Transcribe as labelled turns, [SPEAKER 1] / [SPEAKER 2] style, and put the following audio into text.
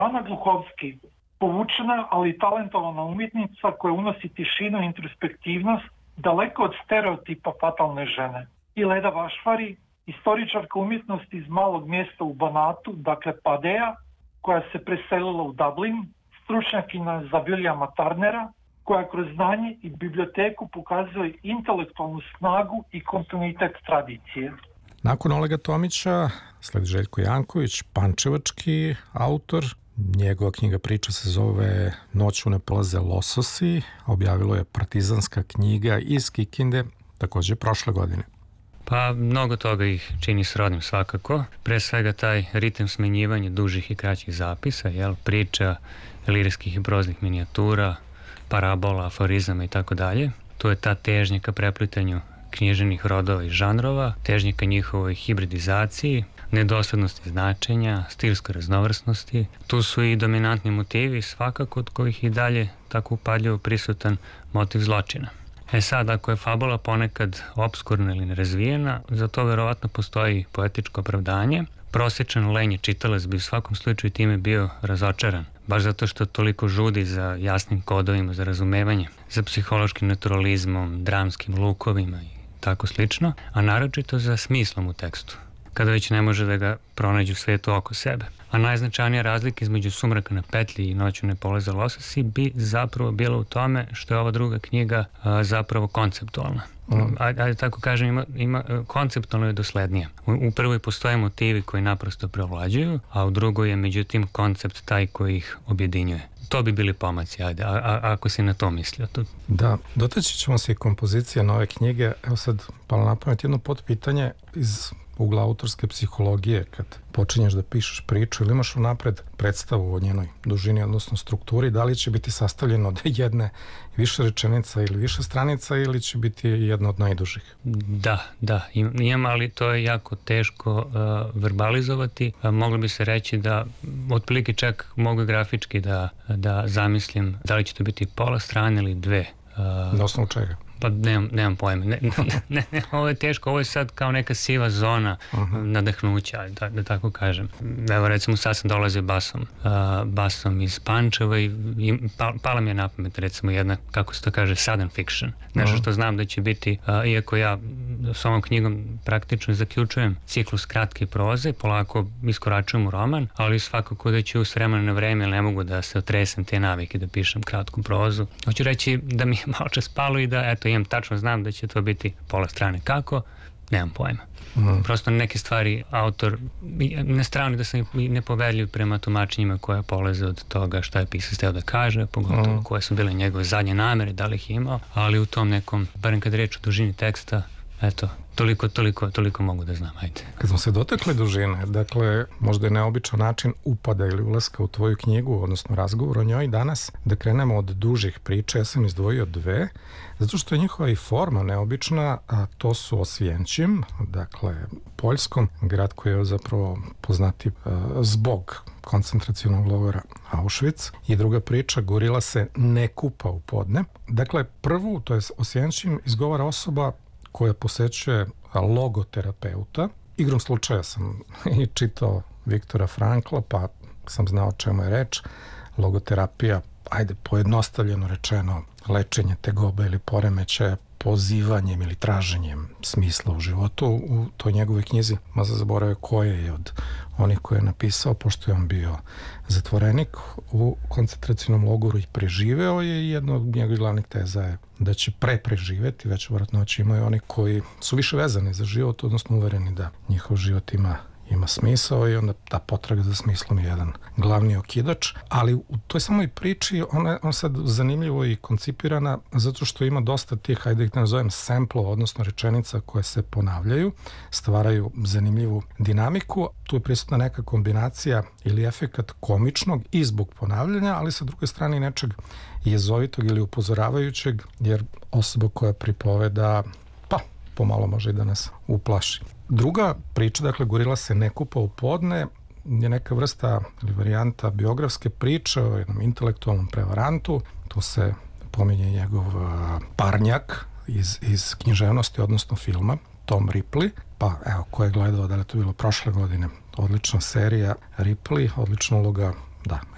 [SPEAKER 1] Ana Gluhovski, povučena, ali talentovana umjetnica koja unosi tišinu i introspektivnost daleko od stereotipa fatalne žene. I Leda Vašvari, istoričarka umjetnosti iz malog mjesta u Banatu, dakle Padea, koja se preselila u Dublin, stručnjakinja za Williama Turnera, koja kroz znanje i biblioteku pokazuje intelektualnu snagu i kontinuitet tradicije.
[SPEAKER 2] Nakon Olega Tomića sledi Željko Janković, pančevački autor. Njegova knjiga priča se zove Noću ne polaze lososi. Objavilo je Partizanska knjiga iz Kikinde, također prošle godine.
[SPEAKER 3] Pa mnogo toga ih čini srodnim svakako. Pre svega taj ritem smenjivanja dužih i kraćih zapisa, priča, lirijskih i proznih minijatura, parabola, aforizama i tako dalje. Tu je ta težnja ka preplitanju književnih rodova i žanrova, težnja ka njihovoj hibridizaciji, nedoslednosti značenja, stilskoj raznovrsnosti. Tu su i dominantni motivi, svakako od kojih i dalje tako upadljivo prisutan motiv zločina. Sad, ako je fabula ponekad obskurna ili nerazvijena, za to verovatno postoji poetičko opravdanje. Prosječan lenji čitalac bi u svakom slučaju time bio razočaran, baš zato što toliko žudi za jasnim kodovima, za razumevanje, za psihološkim naturalizmom, dramskim lukovima i tako slično, a naročito za smislom u tekstu, kada već ne može da ga pronađe u svetu oko sebe. A najznačajnija razlika između Sumraka na petlji i Noću ne polaze lososi bi zapravo bila u tome što je ova druga knjiga zapravo konceptualna. Ajde tako kažem, ima konceptualno je doslednija. U prvoj postoje motivi koji naprosto preovlađuju, a u drugoj je međutim koncept taj koji ih objedinjuje. To bi bili pomaci, ajde, ako si na to mislio.
[SPEAKER 2] Da, dotaći ćemo se i kompozicije nove knjige. Evo sad, palo na pamet jedno potpitanje iz ugla autorske psihologije. Kad počinješ da pišeš priču ili imaš unapred predstavu o njenoj dužini, odnosno strukturi, da li će biti sastavljeno od jedne više rečenica ili više stranica ili će biti jedna od najdužih?
[SPEAKER 3] Da, imam, ali to je jako teško verbalizovati. Moglo bi se reći da otprilike čak mogu grafički da zamislim da li će to biti pola strane ili dve.
[SPEAKER 2] Na osnovu čega?
[SPEAKER 3] Pa nemam pojma. Ne, ovo je teško, ovo je sad kao neka siva zona nadahnuća, da tako kažem. Evo recimo sad sam dolazio basom iz Pančeva i pala mi je na pamet recimo jedna, kako se to kaže, sudden fiction. Nešto što znam da će biti, iako ja s ovom knjigom praktično zaključujem ciklus kratke proze, polako iskoračujem u roman, ali svakako da ću s vremena na vreme, ne mogu da se otresem te navike da pišem kratku prozu. Hoću reći da mi je malo čas palo i da imam tačno, znam da će to biti pola strane. Kako? Nemam pojma. Prosto neke stvari autor, na strani da sam ne poverljiv prema tumačenjima koja polaze od toga šta je pisac hteo da kaže, pogotovo koje su bile njegove zadnje namere, da li ih imao, ali u tom nekom, barem kad reč o dužini teksta, eto, toliko mogu da znam, ajde.
[SPEAKER 2] Kad smo se dotakli dužine, dakle, možda je neobičan način upada ili ulaska u tvoju knjigu, odnosno razgovor o njoj danas, da krenemo od dužih priča. Ja sam izdvojio dve, zato što je njihova i forma neobična, a to su Osvjenčim, dakle, poljskom, grad koji je zapravo poznati zbog koncentracionog logora Auschwitz, i druga priča, Gorila se ne kupa u podne. Dakle, prvu, to je Osvjenčim, izgovara osoba koja posećuje logoterapeuta. Igrom slučaja sam i čitao Viktora Frankla, pa sam znao o čemu je reč. Logoterapija, ajde, pojednostavljeno rečeno, lečenje tegoba ili poremećaja pozivanjem ili traženjem smisla u životu. U toj njegove knjizi, ma zaboravio koje je od onih koje je napisao, pošto je on bio zatvorenik u koncentracionom logoru i preživeo je, i jedna od njegovih glavnih teza je da će preživeti, već vjerojatnoći imaju oni koji su više vezani za život, odnosno uvereni da njihov život ima smisao, i onda ta potraga za smislom je jedan glavni okidač. Ali u toj samoj priči ona sad zanimljivo i koncipirana zato što ima dosta tih, hajde ih nazovem, samplova, odnosno rečenica koje se ponavljaju, stvaraju zanimljivu dinamiku. Tu je prisutna neka kombinacija ili efekat komičnog i zbog ponavljanja, ali sa druge strane nečeg jezovitog ili upozoravajućeg, jer osoba koja pripoveda pomalo može i da nas uplaši. Druga priča, dakle, Gorila se ne kupa u podne, je neka vrsta ili varijanta biografske priče o jednom intelektualnom prevarantu. Tu se pominje njegov parnjak iz književnosti, odnosno filma, Tom Ripley. Pa evo, ko je gledao, da li to bilo prošle godine, odlična serija Ripley, odlična uloga, da,